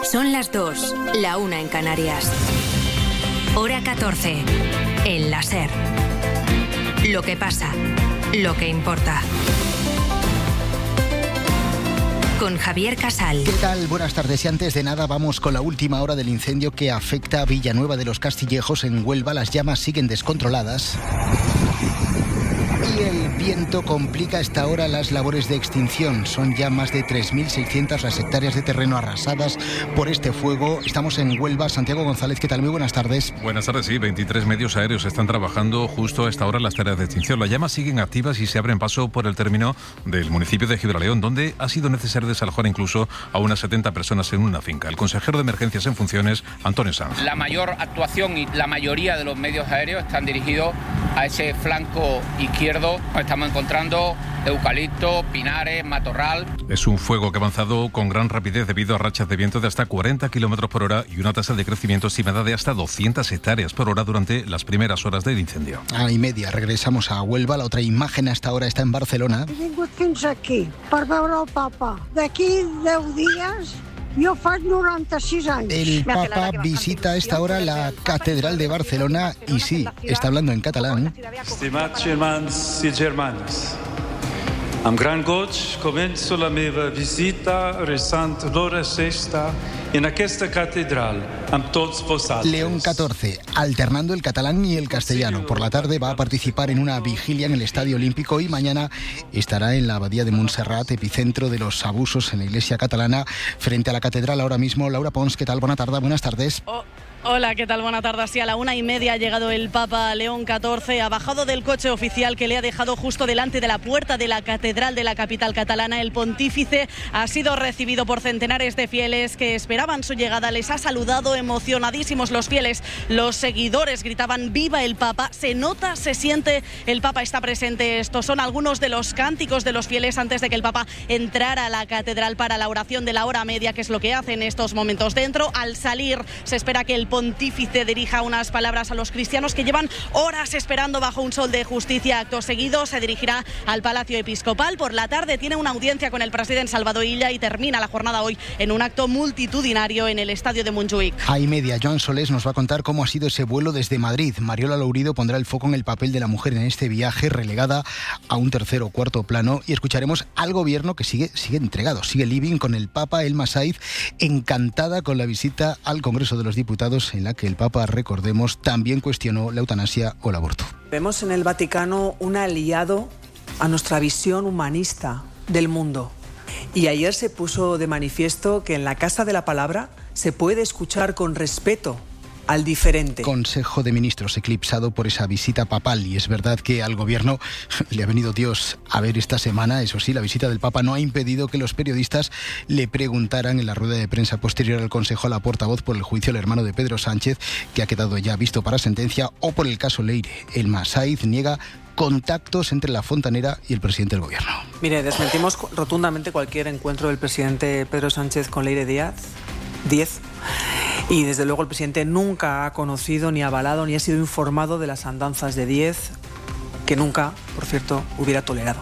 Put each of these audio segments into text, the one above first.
Son las 2, la 1 en Canarias. Hora 14, en la SER. Lo que pasa, lo que importa. Con Javier Casal. ¿Qué tal? Buenas tardes. Y antes de nada vamos con la última hora del incendio que afecta a Villanueva de los Castillejos en Huelva. Las llamas siguen descontroladas. Y el viento complica a esta hora las labores de extinción. Son ya más de 3.600 las hectáreas de terreno arrasadas por este fuego. Estamos en Huelva. Santiago González, ¿qué tal? Muy buenas tardes. Buenas tardes, sí. 23 medios aéreos están trabajando justo a esta hora en las tareas de extinción. Las llamas siguen activas y se abren paso por el término del municipio de Gibraleón, donde ha sido necesario desalojar incluso a unas 70 personas en una finca. El consejero de emergencias en funciones, Antonio Sanz. La mayor actuación y la mayoría de los medios aéreos están dirigidos a ese flanco izquierdo. Estamos encontrando eucalipto, pinares, matorral. Es un fuego que ha avanzado con gran rapidez debido a rachas de viento de hasta 40 kilómetros por hora y una tasa de crecimiento estimada de hasta 200 hectáreas por hora durante las primeras horas del incendio. A y media regresamos a Huelva. La otra imagen hasta ahora está en Barcelona. He vingut fins aquí per veure el Papa. D'aquí 10 dies... Yo faig 96 años. El Papa visita a esta hora la Catedral de Barcelona y sí, está hablando en catalán. Estimats germans i germanes, amb gran goig començo la meva visita resant l'hora sexta en aquesta catedral amb tots vosaltres. León XIV, alternando el catalán y el castellano. Por la tarde va a participar en una vigilia en el Estadio Olímpico y mañana estará en la Abadía de Montserrat, epicentro de los abusos en la Iglesia catalana, frente a la catedral ahora mismo. Laura Pons, ¿qué tal? Buenas tardes. Hola, ¿qué tal? Buenas tardes. Sí, a la 1:30 ha llegado el Papa León XIV, ha bajado del coche oficial que le ha dejado justo delante de la puerta de la catedral de la capital catalana. El pontífice ha sido recibido por centenares de fieles que esperaban su llegada. Les ha saludado emocionadísimos los fieles. Los seguidores gritaban ¡Viva el Papa! Se nota, se siente, el Papa está presente. Estos son algunos de los cánticos de los fieles antes de que el Papa entrara a la catedral para la oración de la hora media, que es lo que hace en estos momentos dentro. Al salir se espera que el pontífice dirija unas palabras a los cristianos que llevan horas esperando bajo un sol de justicia. Acto seguido se dirigirá al Palacio Episcopal. Por la tarde tiene una audiencia con el presidente Salvador Illa y termina la jornada hoy en un acto multitudinario en el estadio de Montjuïc. A y media, Joan Solés nos va a contar cómo ha sido ese vuelo desde Madrid. Mariola Lourido pondrá el foco en el papel de la mujer en este viaje, relegada a un tercer o cuarto plano, y escucharemos al gobierno que sigue entregado, sigue living con el Papa. Elma Saiz, encantada con la visita al Congreso de los Diputados, en la que el Papa, recordemos, también cuestionó la eutanasia o el aborto. Vemos en el Vaticano un aliado a nuestra visión humanista del mundo. Y ayer se puso de manifiesto que en la Casa de la Palabra se puede escuchar con respeto al diferente. Consejo de Ministros eclipsado por esa visita papal, y es verdad que al gobierno le ha venido Dios a ver esta semana. Eso sí, la visita del Papa no ha impedido que los periodistas le preguntaran en la rueda de prensa posterior al Consejo a la portavoz por el juicio al hermano de Pedro Sánchez, que ha quedado ya visto para sentencia, o por el caso Leire. Elma Saiz niega contactos entre la fontanera y el presidente del gobierno. Mire, desmentimos rotundamente cualquier encuentro del presidente Pedro Sánchez con Leire Díaz. Y desde luego el presidente nunca ha conocido, ni avalado, ni ha sido informado de las andanzas de Díez, que nunca, por cierto, hubiera tolerado.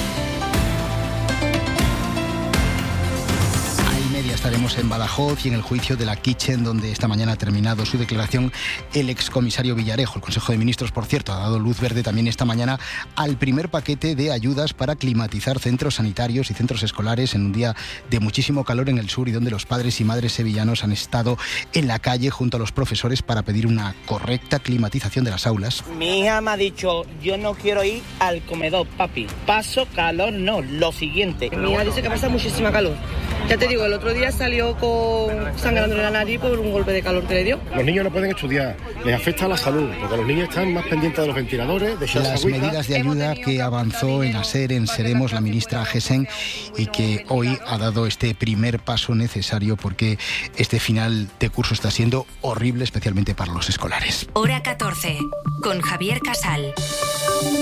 Estaremos en Badajoz y en el juicio de la Kitchen, donde esta mañana ha terminado su declaración el excomisario Villarejo. El Consejo de Ministros, por cierto, ha dado luz verde también esta mañana al primer paquete de ayudas para climatizar centros sanitarios y centros escolares en un día de muchísimo calor en el sur, y donde los padres y madres sevillanos han estado en la calle junto a los profesores para pedir una correcta climatización de las aulas. Mi hija me ha dicho, yo no quiero ir al comedor, papi. Paso calor, no, lo siguiente. Mi hija dice que pasa muchísima calor. Ya te digo, el otro día salió sangrándole la nariz por un golpe de calor que le dio. Los niños no pueden estudiar, les afecta a la salud, porque los niños están más pendientes de los ventiladores, de las medidas de ayuda que avanzó en ASER, en Seremos, la ministra Gesen, y que hoy ha dado este primer paso necesario, porque este final de curso está siendo horrible, especialmente para los escolares. Hora 14, con Javier Casal.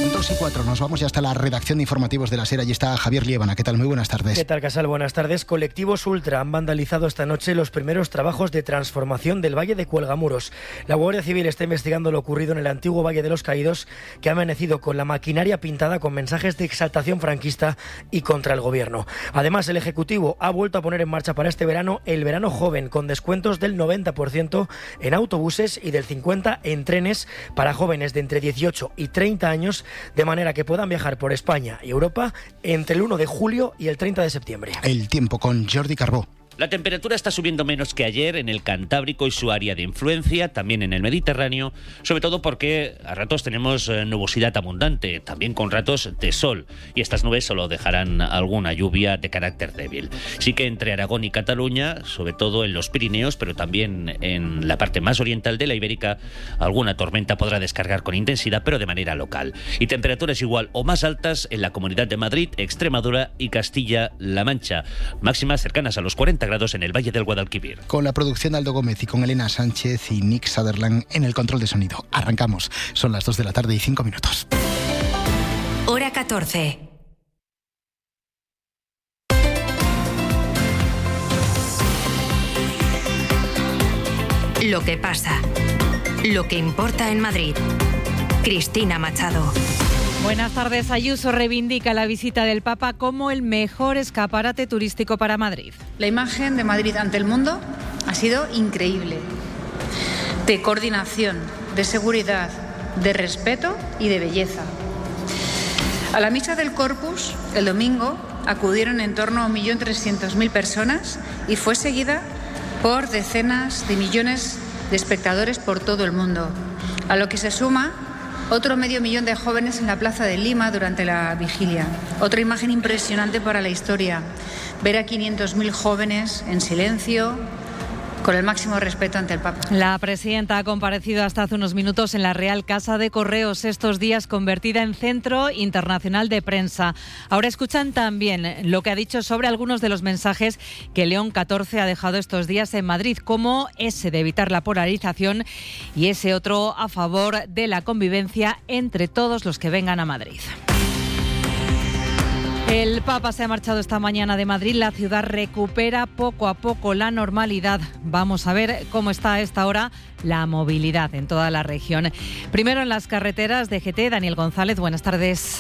2:04, nos vamos ya hasta la redacción de informativos de la SER. Allí está Javier Liébana. ¿Qué tal? Muy buenas tardes. ¿Qué tal, Casal? Buenas tardes. colectivos ultra han vandalizado esta noche los primeros trabajos de transformación del Valle de Cuelgamuros. La Guardia Civil está investigando lo ocurrido en el antiguo Valle de los Caídos, que ha amanecido con la maquinaria pintada con mensajes de exaltación franquista y contra el gobierno. Además, el Ejecutivo ha vuelto a poner en marcha para este verano el verano joven, con descuentos del 90% en autobuses y del 50% en trenes para jóvenes de entre 18 y 30 años, de manera que puedan viajar por España y Europa entre el 1 de julio y el 30 de septiembre. El tiempo con Jordi Carbó. La temperatura está subiendo menos que ayer en el Cantábrico y su área de influencia, también en el Mediterráneo, sobre todo porque a ratos tenemos nubosidad abundante, también con ratos de sol, y estas nubes solo dejarán alguna lluvia de carácter débil. Sí que entre Aragón y Cataluña, sobre todo en los Pirineos, pero también en la parte más oriental de la Ibérica, alguna tormenta podrá descargar con intensidad, pero de manera local. Y temperaturas igual o más altas en la Comunidad de Madrid, Extremadura y Castilla-La Mancha, máximas cercanas a los 40 grados en el Valle del Guadalquivir. Con la producción de Aldo Gómez y con Elena Sánchez y Nick Sutherland en el control de sonido. Arrancamos. Son las 2 de la tarde y 5 minutos. Hora 14. Lo que pasa. Lo que importa en Madrid. Cristina Machado. Buenas tardes. Ayuso reivindica la visita del Papa como el mejor escaparate turístico para Madrid. La imagen de Madrid ante el mundo ha sido increíble. De coordinación, de seguridad, de respeto y de belleza. A la misa del Corpus, el domingo, acudieron en torno a 1.300.000 personas y fue seguida por decenas de millones de espectadores por todo el mundo, a lo que se suma otro 500.000 de jóvenes en la plaza de Lima durante la vigilia. Otra imagen impresionante para la historia, ver a 500.000 jóvenes en silencio, con el máximo respeto ante el Papa. La presidenta ha comparecido hasta hace unos minutos en la Real Casa de Correos, estos días convertida en centro internacional de prensa. Ahora escuchan también lo que ha dicho sobre algunos de los mensajes que León XIV ha dejado estos días en Madrid, como ese de evitar la polarización y ese otro a favor de la convivencia entre todos los que vengan a Madrid. El Papa se ha marchado esta mañana de Madrid. La ciudad recupera poco a poco la normalidad. Vamos a ver cómo está a esta hora la movilidad en toda la región. Primero en las carreteras de GT, Daniel González, buenas tardes.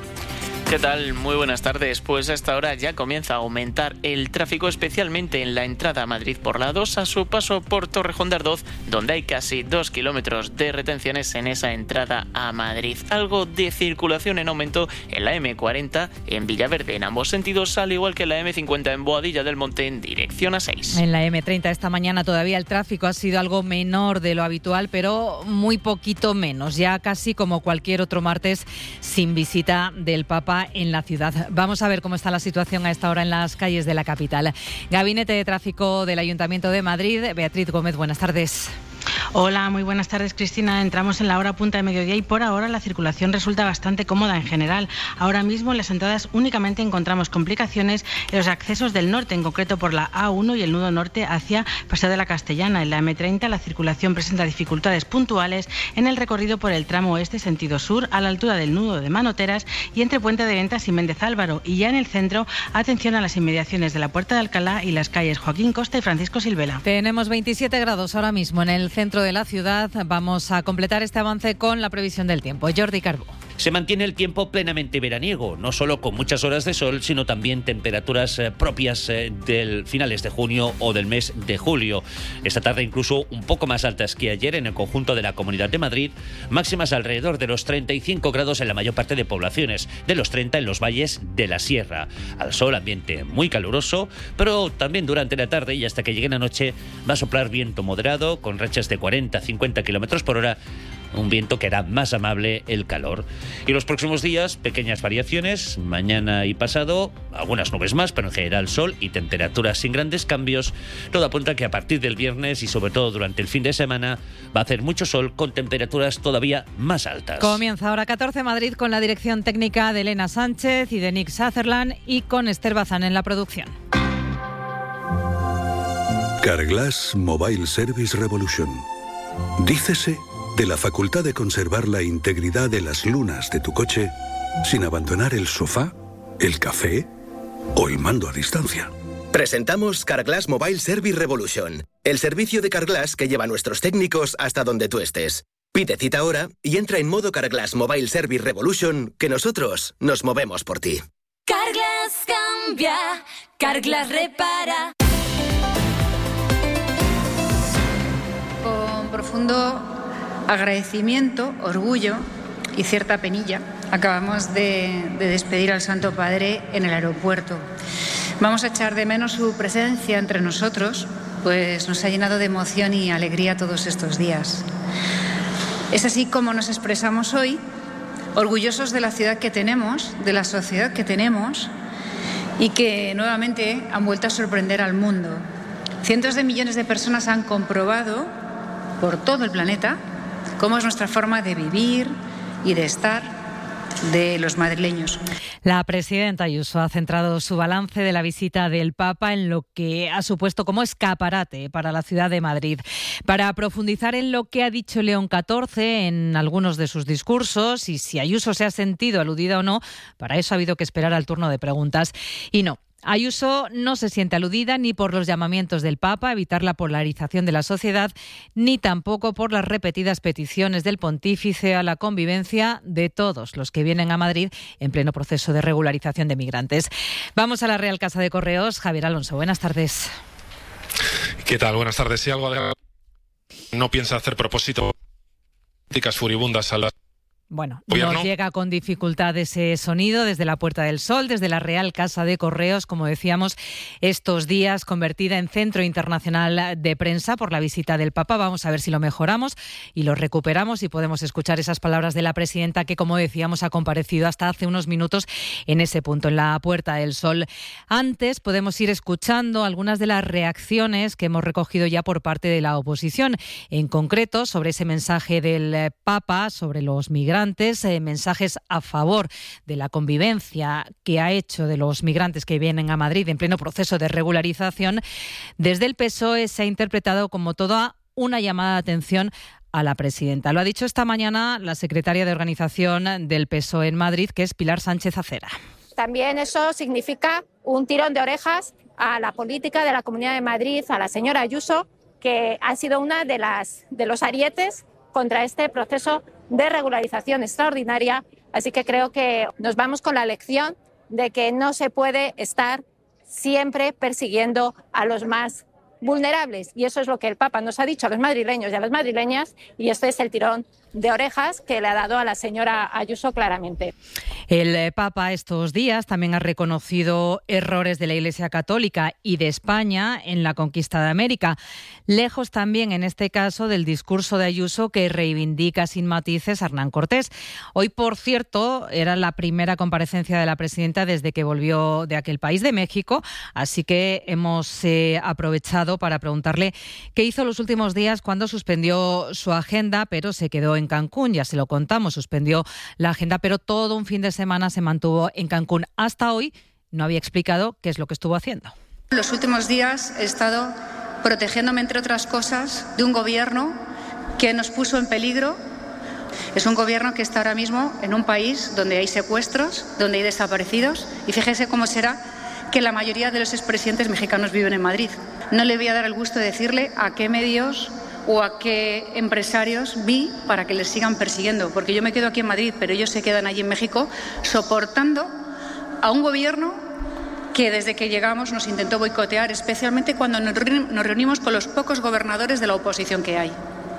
¿Qué tal? Muy buenas tardes. Pues a esta hora ya comienza a aumentar el tráfico, especialmente en la entrada a Madrid por la 2, a su paso por Torrejón de Ardoz, donde hay casi 2 kilómetros de retenciones en esa entrada a Madrid. Algo de circulación en aumento en la M40 en Villaverde, en ambos sentidos, al igual que la M50 en Boadilla del Monte en dirección a 6. En la M30 esta mañana todavía el tráfico ha sido algo menor de lo habitual, pero muy poquito menos, ya casi como cualquier otro martes sin visita del Papa en la ciudad. Vamos a ver cómo está la situación a esta hora en las calles de la capital. Gabinete de Tráfico del Ayuntamiento de Madrid. Beatriz Gómez, buenas tardes. Hola, muy buenas tardes, Cristina. Entramos en la hora punta de mediodía y por ahora la circulación resulta bastante cómoda en general. Ahora mismo en las entradas únicamente encontramos complicaciones en los accesos del norte, en concreto por la A1 y el nudo norte hacia Paseo de la Castellana. En la M30 la circulación presenta dificultades puntuales en el recorrido por el tramo oeste sentido sur, a la altura del nudo de Manoteras y entre Puente de Ventas y Méndez Álvaro. Y ya en el centro, atención a las inmediaciones de la Puerta de Alcalá y las calles Joaquín Costa y Francisco Silvela. Tenemos 27 grados ahora mismo en el centro de la ciudad. Vamos a completar este avance con la previsión del tiempo. Jordi Carbó. Se mantiene el tiempo plenamente veraniego, no solo con muchas horas de sol, sino también temperaturas propias del finales de junio o del mes de julio. Esta tarde incluso un poco más altas que ayer en el conjunto de la Comunidad de Madrid, máximas alrededor de los 35 grados en la mayor parte de poblaciones, de los 30 en los valles de la sierra. Al sol, ambiente muy caluroso, pero también durante la tarde y hasta que llegue la noche va a soplar viento moderado con rachas de 40-50 kilómetros por hora. Un viento que hará más amable el calor. Y los próximos días, pequeñas variaciones, mañana y pasado, algunas nubes más, pero en general sol y temperaturas sin grandes cambios. Todo apunta que a partir del viernes y sobre todo durante el fin de semana va a hacer mucho sol con temperaturas todavía más altas. Comienza ahora 14 Madrid con la dirección técnica de Elena Sánchez y de Nick Sutherland y con Esther Bazán en la producción. Carglass Mobile Service Revolution. Dícese de la facultad de conservar la integridad de las lunas de tu coche sin abandonar el sofá, el café o el mando a distancia. Presentamos Carglass Mobile Service Revolution, el servicio de Carglass que lleva a nuestros técnicos hasta donde tú estés. Pide cita ahora y entra en modo Carglass Mobile Service Revolution, que nosotros nos movemos por ti. Carglass cambia, Carglass repara. Con profundo agradecimiento, orgullo y cierta penilla, acabamos de despedir al Santo Padre en el aeropuerto. Vamos a echar de menos su presencia entre nosotros, pues nos ha llenado de emoción y alegría todos estos días. Es así como nos expresamos hoy, orgullosos de la ciudad que tenemos, de la sociedad que tenemos y que nuevamente han vuelto a sorprender al mundo. Cientos de millones de personas han comprobado por todo el planeta cómo es nuestra forma de vivir y de estar de los madrileños. La presidenta Ayuso ha centrado su balance de la visita del Papa en lo que ha supuesto como escaparate para la ciudad de Madrid. Para profundizar en lo que ha dicho León XIV en algunos de sus discursos y si Ayuso se ha sentido aludida o no, para eso ha habido que esperar al turno de preguntas. Y no. Ayuso no se siente aludida ni por los llamamientos del Papa a evitar la polarización de la sociedad, ni tampoco por las repetidas peticiones del pontífice a la convivencia de todos los que vienen a Madrid en pleno proceso de regularización de migrantes. Vamos a la Real Casa de Correos. Javier Alonso, buenas tardes. ¿Qué tal? Buenas tardes. Si algo no piensa hacer propósito críticas furibundas a las... Bueno, nos llega con dificultad ese sonido desde la Puerta del Sol, desde la Real Casa de Correos, como decíamos, estos días convertida en centro internacional de prensa por la visita del Papa. Vamos a ver si lo mejoramos y lo recuperamos y podemos escuchar esas palabras de la presidenta que, como decíamos, ha comparecido hasta hace unos minutos en ese punto, en la Puerta del Sol. Antes podemos ir escuchando algunas de las reacciones que hemos recogido ya por parte de la oposición, en concreto sobre ese mensaje del Papa sobre los migrantes, mensajes a favor de la convivencia que ha hecho de los migrantes que vienen a Madrid en pleno proceso de regularización. Desde el PSOE se ha interpretado como toda una llamada de atención a la presidenta. Lo ha dicho esta mañana la secretaria de Organización del PSOE en Madrid, que es Pilar Sánchez Acera. También eso significa un tirón de orejas a la política de la Comunidad de Madrid, a la señora Ayuso, que ha sido una de los arietes contra este proceso de regularización extraordinaria. Así que creo que nos vamos con la lección de que no se puede estar siempre persiguiendo a los más vulnerables. Y eso es lo que el Papa nos ha dicho a los madrileños y a las madrileñas, y este es el tirón de orejas que le ha dado a la señora Ayuso claramente. El Papa estos días también ha reconocido errores de la Iglesia Católica y de España en la conquista de América, lejos también en este caso del discurso de Ayuso que reivindica sin matices a Hernán Cortés. Hoy, por cierto, era la primera comparecencia de la presidenta desde que volvió de aquel país de México, así que hemos aprovechado para preguntarle qué hizo los últimos días cuando suspendió su agenda, pero se quedó en Cancún. Ya se lo contamos, suspendió la agenda, pero todo un fin de semana se mantuvo en Cancún. Hasta hoy no había explicado qué es lo que estuvo haciendo. Los últimos días he estado protegiéndome, entre otras cosas, de un gobierno que nos puso en peligro. Es un gobierno que está ahora mismo en un país donde hay secuestros, donde hay desaparecidos, y fíjese cómo será que la mayoría de los expresidentes mexicanos viven en Madrid. No le voy a dar el gusto de decirle a qué medios o a qué empresarios vi para que les sigan persiguiendo, porque yo me quedo aquí en Madrid, pero ellos se quedan allí en México soportando a un gobierno que desde que llegamos nos intentó boicotear, especialmente cuando nos reunimos con los pocos gobernadores de la oposición que hay.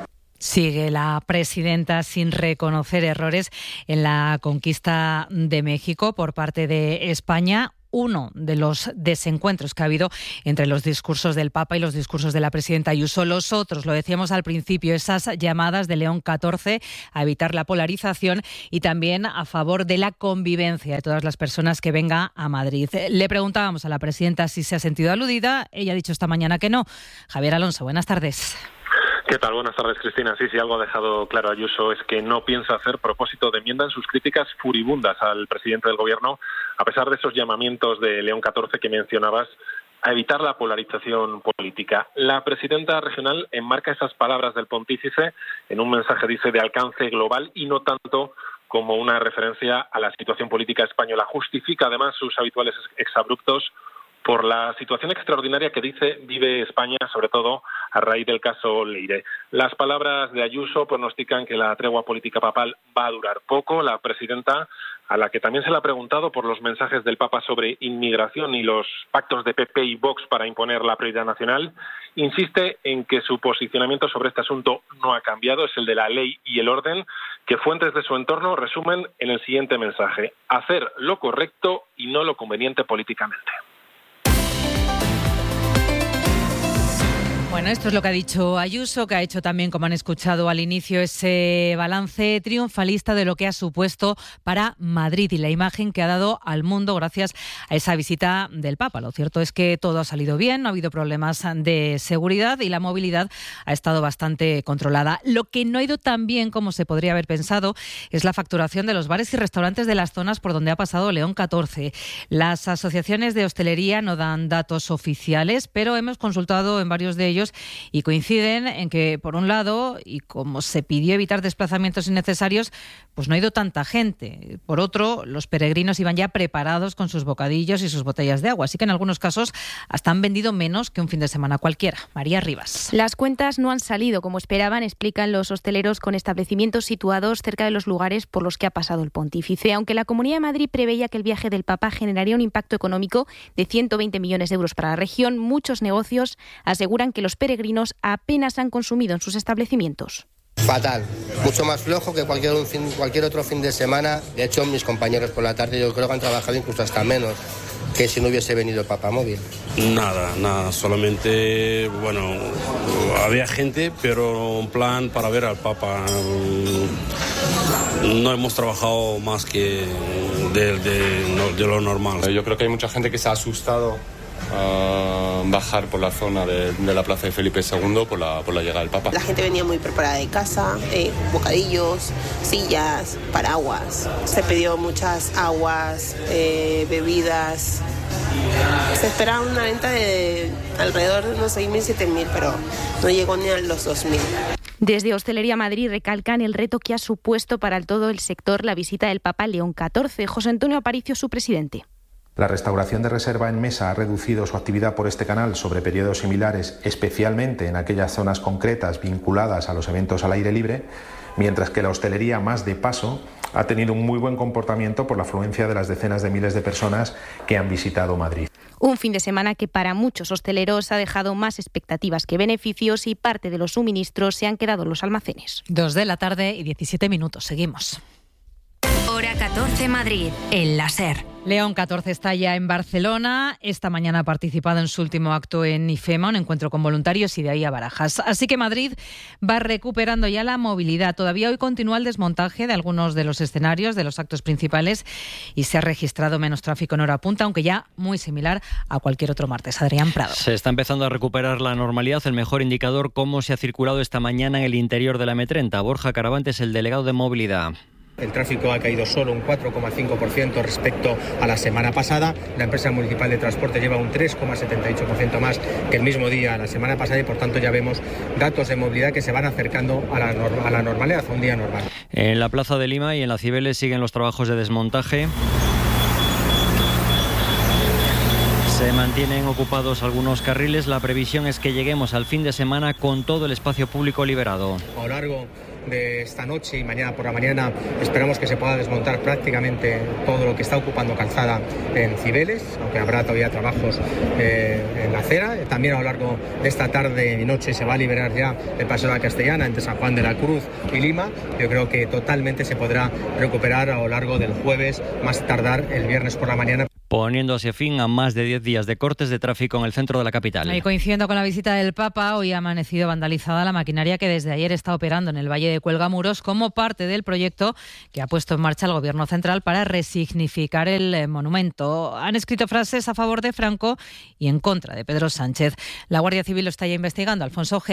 Sigue la presidenta sin reconocer errores en la conquista de México por parte de España. Uno de los desencuentros que ha habido entre los discursos del Papa y los discursos de la presidenta Ayuso. Los otros, lo decíamos al principio, esas llamadas de León XIV a evitar la polarización y también a favor de la convivencia de todas las personas que vengan a Madrid. Le preguntábamos a la presidenta si se ha sentido aludida. Ella ha dicho esta mañana que no. Javier Alonso, buenas tardes. ¿Qué tal? Buenas tardes, Cristina. Sí, algo ha dejado claro Ayuso es que no piensa hacer propósito de enmienda en sus críticas furibundas al presidente del Gobierno, a pesar de esos llamamientos de León XIV que mencionabas, a evitar la polarización política. La presidenta regional enmarca esas palabras del pontífice en un mensaje, dice, de alcance global y no tanto como una referencia a la situación política española. Justifica además sus habituales exabruptos por la situación extraordinaria que dice vive España, sobre todo a raíz del caso Leire. Las palabras de Ayuso pronostican que la tregua política papal va a durar poco. La presidenta, a la que también se le ha preguntado por los mensajes del Papa sobre inmigración y los pactos de PP y Vox para imponer la prioridad nacional, insiste en que su posicionamiento sobre este asunto no ha cambiado, es el de la ley y el orden, que fuentes de su entorno resumen en el siguiente mensaje: hacer lo correcto y no lo conveniente políticamente. Bueno, esto es lo que ha dicho Ayuso, que ha hecho también, como han escuchado al inicio, ese balance triunfalista de lo que ha supuesto para Madrid y la imagen que ha dado al mundo gracias a esa visita del Papa. Lo cierto es que todo ha salido bien, no ha habido problemas de seguridad y la movilidad ha estado bastante controlada. Lo que no ha ido tan bien como se podría haber pensado es la facturación de los bares y restaurantes de las zonas por donde ha pasado León 14. Las asociaciones de hostelería no dan datos oficiales, pero hemos consultado en varios de ellos y coinciden en que, por un lado, y como se pidió evitar desplazamientos innecesarios, pues no ha ido tanta gente. Por otro, los peregrinos iban ya preparados con sus bocadillos y sus botellas de agua, así que en algunos casos hasta han vendido menos que un fin de semana cualquiera. María Rivas. Las cuentas no han salido como esperaban, explican los hosteleros con establecimientos situados cerca de los lugares por los que ha pasado el pontífice. Aunque la Comunidad de Madrid preveía que el viaje del Papa generaría un impacto económico de 120 millones de euros para la región, muchos negocios aseguran que los peregrinos apenas han consumido en sus establecimientos. Fatal, mucho más flojo que cualquier otro fin de semana. De hecho, mis compañeros por la tarde yo creo que han trabajado incluso hasta menos que si no hubiese venido el Papamóvil. Nada, solamente, bueno, había gente, pero un plan para ver al Papa. No hemos trabajado más que de lo normal. Yo creo que hay mucha gente que se ha asustado a bajar por la zona de la plaza de Felipe II por la llegada del Papa. La gente venía muy preparada de casa, bocadillos, sillas, paraguas. Se pidió muchas aguas, bebidas. Se esperaba una venta de alrededor de unos 6.000, 7.000, pero no llegó ni a los 2.000. Desde Hostelería Madrid recalcan el reto que ha supuesto para todo el sector la visita del Papa León XIV. José Antonio Aparicio, su presidente. La restauración de reserva en mesa ha reducido su actividad por este canal sobre periodos similares, especialmente en aquellas zonas concretas vinculadas a los eventos al aire libre, mientras que la hostelería más de paso ha tenido un muy buen comportamiento por la afluencia de las decenas de miles de personas que han visitado Madrid. Un fin de semana que para muchos hosteleros ha dejado más expectativas que beneficios y parte de los suministros se han quedado en los almacenes. 2:17 p.m. Seguimos. Hora 14 Madrid, en la SER. León 14 está ya en Barcelona. Esta mañana ha participado en su último acto en IFEMA, un encuentro con voluntarios, y de ahí a Barajas. Así que Madrid va recuperando ya la movilidad. Todavía hoy continúa el desmontaje de algunos de los escenarios de los actos principales y se ha registrado menos tráfico en hora punta, aunque ya muy similar a cualquier otro martes. Adrián Prado. Se está empezando a recuperar la normalidad. El mejor indicador, cómo se ha circulado esta mañana en el interior de la M30. Borja Caravante es el delegado de movilidad. El tráfico ha caído solo un 4,5% respecto a la semana pasada. La empresa municipal de transporte lleva un 3,78% más que el mismo día la semana pasada y por tanto ya vemos datos de movilidad que se van acercando a la normalidad, a un día normal. En la Plaza de Lima y en la Cibeles siguen los trabajos de desmontaje. Se mantienen ocupados algunos carriles. La previsión es que lleguemos al fin de semana con todo el espacio público liberado. A lo largo de esta noche y mañana por la mañana esperamos que se pueda desmontar prácticamente todo lo que está ocupando calzada en Cibeles, aunque habrá todavía trabajos en la acera. También a lo largo de esta tarde y noche se va a liberar ya el Paseo de la Castellana entre San Juan de la Cruz y Lima. Yo creo que totalmente se podrá recuperar a lo largo del jueves, más tardar el viernes por la mañana. Poniéndose fin a más de 10 días de cortes de tráfico en el centro de la capital. Y coincidiendo con la visita del Papa, hoy ha amanecido vandalizada la maquinaria que desde ayer está operando en el Valle de Cuelgamuros como parte del proyecto que ha puesto en marcha el Gobierno central para resignificar el monumento. Han escrito frases a favor de Franco y en contra de Pedro Sánchez. La Guardia Civil lo está ya investigando. Alfonso Ojea.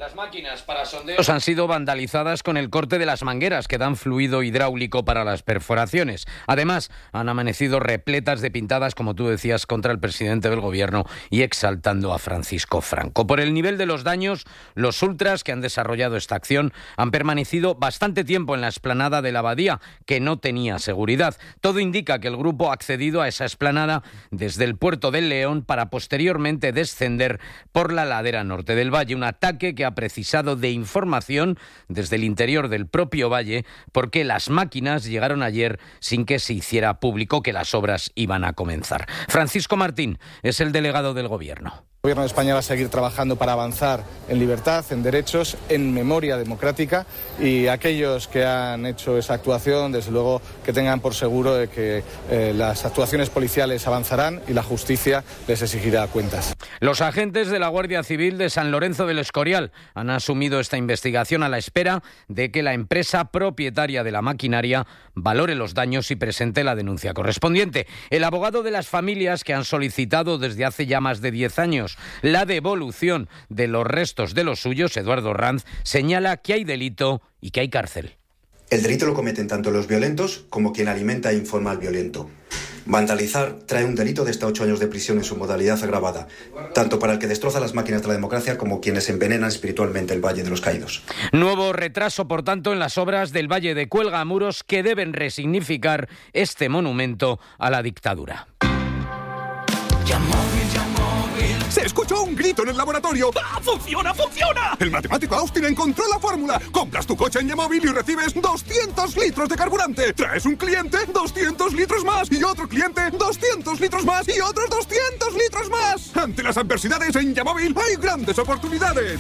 Las máquinas para sondeos han sido vandalizadas con el corte de las mangueras que dan fluido hidráulico para las perforaciones. Además, han amanecido repletas de pintadas, como tú decías, contra el presidente del gobierno y exaltando a Francisco Franco. Por el nivel de los daños, los ultras que han desarrollado esta acción han permanecido bastante tiempo en la explanada de la abadía, que no tenía seguridad. Todo indica que el grupo ha accedido a esa explanada desde el puerto del León para posteriormente descender por la ladera norte del valle. Un ataque que ha precisado de información desde el interior del propio valle, porque las máquinas llegaron ayer sin que se hiciera público que las obras iban a comenzar. Francisco Martín es el delegado del Gobierno. El Gobierno de España va a seguir trabajando para avanzar en libertad, en derechos, en memoria democrática, y aquellos que han hecho esa actuación, desde luego, que tengan por seguro de que las actuaciones policiales avanzarán y la justicia les exigirá cuentas. Los agentes de la Guardia Civil de San Lorenzo del Escorial han asumido esta investigación a la espera de que la empresa propietaria de la maquinaria valore los daños y presente la denuncia correspondiente. El abogado de las familias que han solicitado desde hace ya más de 10 años la devolución de los restos de los suyos, Eduardo Ranz, señala que hay delito y que hay cárcel. El delito lo cometen tanto los violentos como quien alimenta e informa al violento. Vandalizar trae un delito de hasta 8 años de prisión en su modalidad agravada, tanto para el que destroza las máquinas de la democracia como quienes envenenan espiritualmente el Valle de los Caídos. Nuevo retraso, por tanto, en las obras del Valle de Cuelgamuros, que deben resignificar este monumento a la dictadura. ¡Se escuchó un grito en el laboratorio! ¡Ah, funciona, funciona! El matemático Austin encontró la fórmula. Compras tu coche en Yamóvil y recibes 200 litros de carburante. Traes un cliente, 200 litros más. Y otro cliente, 200 litros más. Y otros 200 litros más. Ante las adversidades, en Yamóvil hay grandes oportunidades.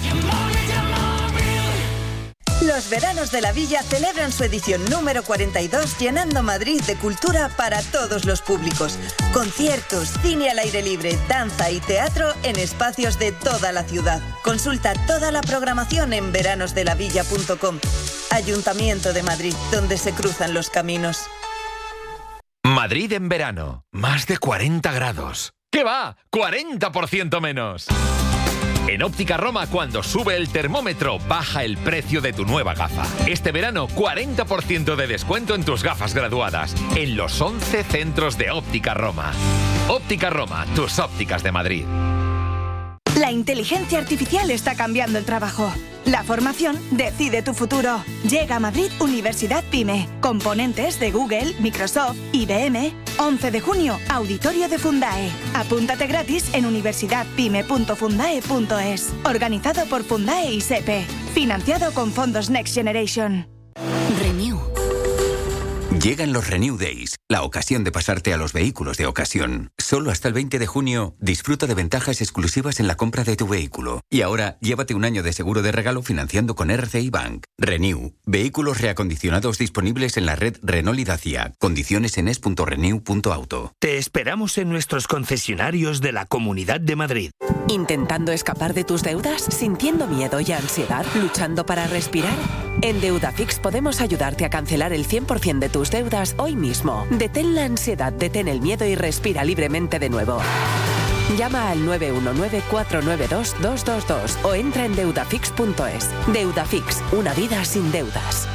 Los veranos de la Villa celebran su edición número 42, llenando Madrid de cultura para todos los públicos. Conciertos, cine al aire libre, danza y teatro en espacios de toda la ciudad. Consulta toda la programación en veranosdelavilla.com. Ayuntamiento de Madrid, donde se cruzan los caminos. Madrid en verano, más de 40 grados. ¿Qué va? ¡40% menos! En Óptica Roma, cuando sube el termómetro, baja el precio de tu nueva gafa. Este verano, 40% de descuento en tus gafas graduadas, en los 11 centros de Óptica Roma. Óptica Roma, tus ópticas de Madrid. La inteligencia artificial está cambiando el trabajo. La formación decide tu futuro. Llega a Madrid Universidad PyME. Componentes de Google, Microsoft, IBM. 11 de junio, auditorio de Fundae. Apúntate gratis en universidadpyme.fundae.es. Organizado por Fundae y SEPE. Financiado con fondos Next Generation. Renew. Llegan los Renew Days, la ocasión de pasarte a los vehículos de ocasión. Solo hasta el 20 de junio, disfruta de ventajas exclusivas en la compra de tu vehículo. Y ahora, llévate un año de seguro de regalo financiando con RCI Bank. Renew, vehículos reacondicionados disponibles en la red Renault y Dacia. Condiciones en es.renew.auto. Te esperamos en nuestros concesionarios de la Comunidad de Madrid. ¿Intentando escapar de tus deudas? ¿Sintiendo miedo y ansiedad? ¿Luchando para respirar? En Deudafix podemos ayudarte a cancelar el 100% de tus deudas hoy mismo. Detén la ansiedad, detén el miedo y respira libremente de nuevo. Llama al 919-492-222 o entra en deudafix.es. Deudafix, una vida sin deudas.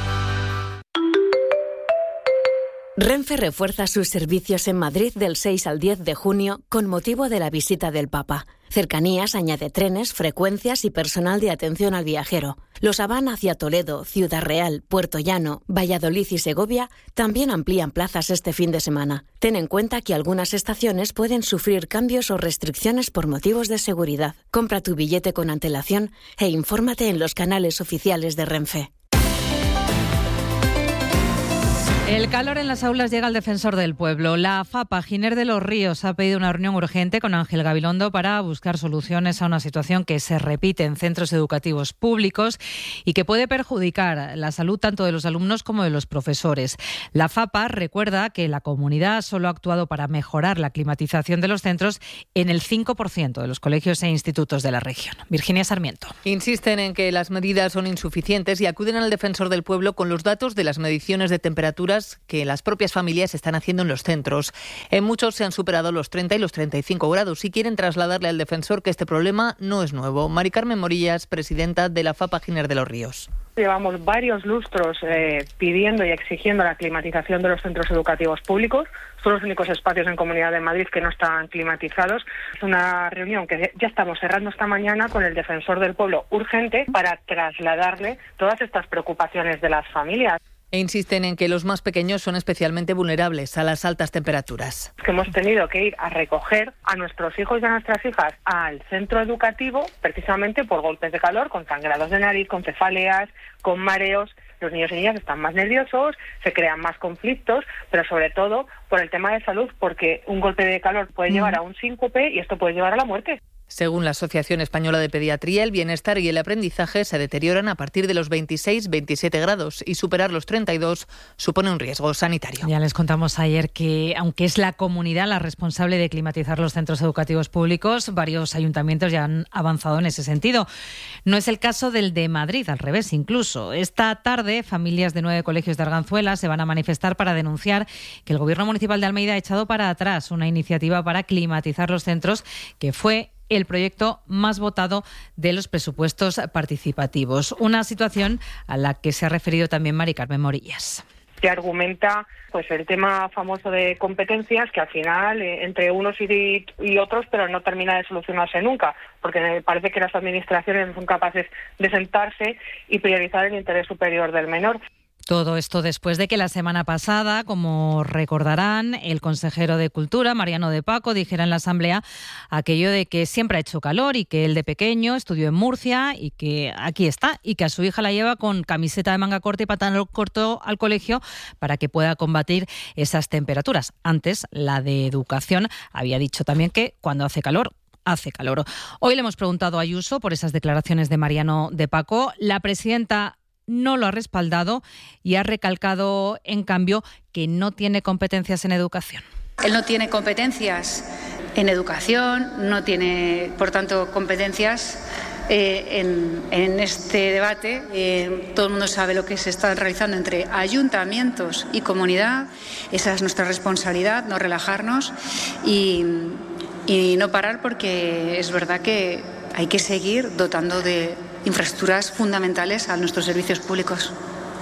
Renfe refuerza sus servicios en Madrid del 6 al 10 de junio con motivo de la visita del Papa. Cercanías añade trenes, frecuencias y personal de atención al viajero. Los Aván hacia Toledo, Ciudad Real, Puerto Llano, Valladolid y Segovia también amplían plazas este fin de semana. Ten en cuenta que algunas estaciones pueden sufrir cambios o restricciones por motivos de seguridad. Compra tu billete con antelación e infórmate en los canales oficiales de Renfe. El calor en las aulas llega al defensor del pueblo. La FAPA Giner de los Ríos ha pedido una reunión urgente con Ángel Gabilondo para buscar soluciones a una situación que se repite en centros educativos públicos y que puede perjudicar la salud tanto de los alumnos como de los profesores. La FAPA recuerda que la comunidad solo ha actuado para mejorar la climatización de los centros en el 5% de los colegios e institutos de la región. Virginia Sarmiento. Insisten en que las medidas son insuficientes y acuden al defensor del pueblo con los datos de las mediciones de temperaturas pruebas que las propias familias están haciendo en los centros. En muchos se han superado los 30 y los 35 grados y quieren trasladarle al defensor que este problema no es nuevo. Mari Carmen Morillas, presidenta de la FAPA Giner de los Ríos. Llevamos varios lustros pidiendo y exigiendo la climatización de los centros educativos públicos. Son los únicos espacios en Comunidad de Madrid que no están climatizados. Es una reunión que ya estamos cerrando esta mañana con el Defensor del Pueblo urgente para trasladarle todas estas preocupaciones de las familias. E insisten en que los más pequeños son especialmente vulnerables a las altas temperaturas. Que hemos tenido que ir a recoger a nuestros hijos y a nuestras hijas al centro educativo precisamente por golpes de calor, con sangrados de nariz, con cefaleas, con mareos. Los niños y niñas están más nerviosos, se crean más conflictos, pero sobre todo por el tema de salud, porque un golpe de calor puede llevar a un síncope y esto puede llevar a la muerte. Según la Asociación Española de Pediatría, el bienestar y el aprendizaje se deterioran a partir de los 26-27 grados y superar los 32 supone un riesgo sanitario. Ya les contamos ayer que, aunque es la comunidad la responsable de climatizar los centros educativos públicos, varios ayuntamientos ya han avanzado en ese sentido. No es el caso del de Madrid, al revés incluso. Esta tarde, familias de 9 colegios de Arganzuela se van a manifestar para denunciar que el Gobierno Municipal de Almeida ha echado para atrás una iniciativa para climatizar los centros que fue el proyecto más votado de los presupuestos participativos. Una situación a la que se ha referido también Mari Carmen Morillas. Que argumenta pues el tema famoso de competencias que al final entre unos y otros pero no termina de solucionarse nunca, porque me parece que las administraciones no son capaces de sentarse y priorizar el interés superior del menor. Todo esto después de que la semana pasada, como recordarán, el consejero de Cultura, Mariano de Paco, dijera en la Asamblea aquello de que siempre ha hecho calor y que él de pequeño estudió en Murcia y que aquí está, y que a su hija la lleva con camiseta de manga corta y pantalón corto al colegio para que pueda combatir esas temperaturas. Antes, la de Educación había dicho también que cuando hace calor, hace calor. Hoy le hemos preguntado a Ayuso por esas declaraciones de Mariano de Paco. La presidenta no lo ha respaldado y ha recalcado, en cambio, que no tiene competencias en educación. Él no tiene competencias en educación, no tiene, por tanto, competencias en este debate. Todo el mundo sabe lo que se está realizando entre ayuntamientos y comunidad. Esa es nuestra responsabilidad, no relajarnos y no parar, porque es verdad que hay que seguir dotando de infraestructuras fundamentales a nuestros servicios públicos.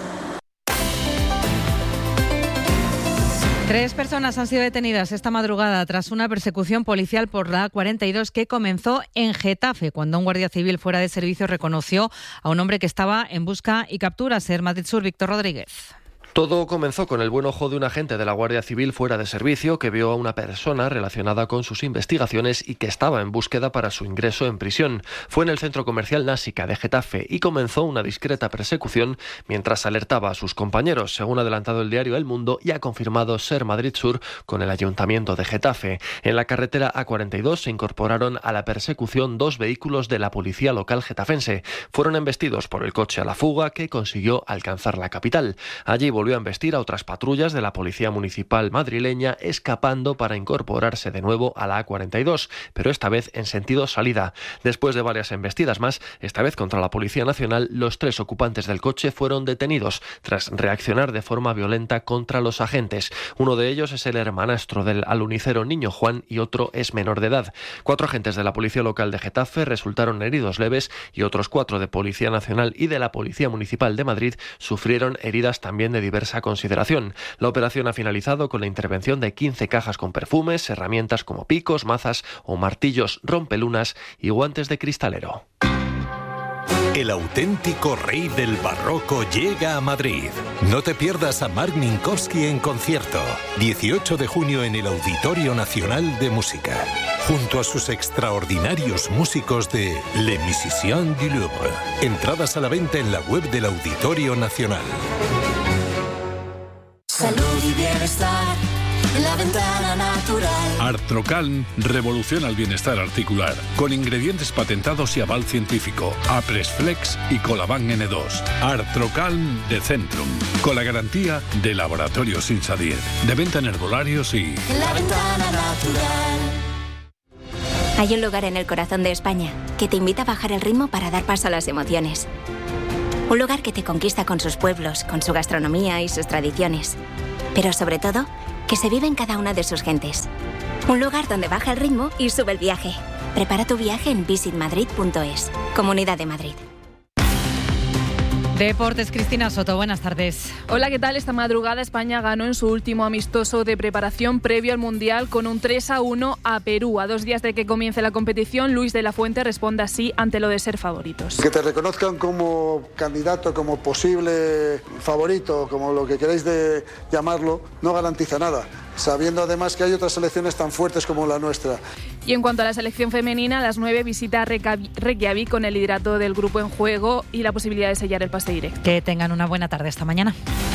3 personas han sido detenidas esta madrugada tras una persecución policial por la A42 que comenzó en Getafe, cuando un guardia civil fuera de servicio reconoció a un hombre que estaba en busca y captura. Ser Madrid Sur, Víctor Rodríguez. Todo comenzó con el buen ojo de un agente de la Guardia Civil fuera de servicio que vio a una persona relacionada con sus investigaciones y que estaba en búsqueda para su ingreso en prisión. Fue en el centro comercial Násica de Getafe y comenzó una discreta persecución mientras alertaba a sus compañeros, según ha adelantado el diario El Mundo y ha confirmado Ser Madrid Sur con el Ayuntamiento de Getafe. En la carretera A42 se incorporaron a la persecución 2 vehículos de la policía local getafense. Fueron embestidos por el coche a la fuga que consiguió alcanzar la capital. Allí volvió a embestir a otras patrullas de la Policía Municipal madrileña, escapando para incorporarse de nuevo a la A42, pero esta vez en sentido salida. Después de varias embestidas más, esta vez contra la Policía Nacional, los 3 ocupantes del coche fueron detenidos tras reaccionar de forma violenta contra los agentes. Uno de ellos es el hermanastro del alunicero Niño Juan y otro es menor de edad. 4 agentes de la Policía Local de Getafe resultaron heridos leves y otros 4 de Policía Nacional y de la Policía Municipal de Madrid sufrieron heridas también de diversa consideración. La operación ha finalizado con la intervención de 15 cajas con perfumes, herramientas como picos, mazas o martillos, rompelunas y guantes de cristalero. El auténtico rey del barroco llega a Madrid. No te pierdas a Marc Minkowski en concierto. 18 de junio en el Auditorio Nacional de Música. Junto a sus extraordinarios músicos de Les Musiciens du Louvre. Entradas a la venta en la web del Auditorio Nacional. Salud y bienestar en la ventana natural. Artrocalm revoluciona el bienestar articular con ingredientes patentados y aval científico. Apresflex y Colaban N2. Artrocalm de Centrum, con la garantía de Laboratorios Insadier. De venta en herbolarios y... En la ventana natural. Hay un lugar en el corazón de España que te invita a bajar el ritmo para dar paso a las emociones. Un lugar que te conquista con sus pueblos, con su gastronomía y sus tradiciones. pero sobre todo, que se vive en cada una de sus gentes. Un lugar donde baja el ritmo y sube el viaje. Prepara tu viaje en visitmadrid.es. Comunidad de Madrid. Deportes, Cristina Soto, buenas tardes. Hola, ¿qué tal? Esta madrugada España ganó en su último amistoso de preparación previo al Mundial con un 3-1 a Perú. A 2 días de que comience la competición, Luis de la Fuente responde así ante lo de ser favoritos. Que te reconozcan como candidato, como posible favorito, como lo que queréis de llamarlo, no garantiza nada, sabiendo además que hay otras selecciones tan fuertes como la nuestra. Y en cuanto a la selección femenina, a las 9 visita Reykjavik con el liderato del grupo en juego y la posibilidad de sellar el pase directo. Que tengan una buena tarde esta mañana.